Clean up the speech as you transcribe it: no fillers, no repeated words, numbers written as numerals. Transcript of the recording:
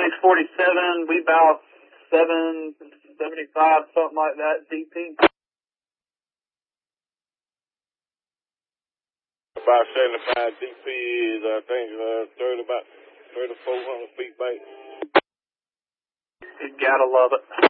647, we about 775, something like that, DP. About 75 DP is, I think, about 3,400 feet back. You gotta love it.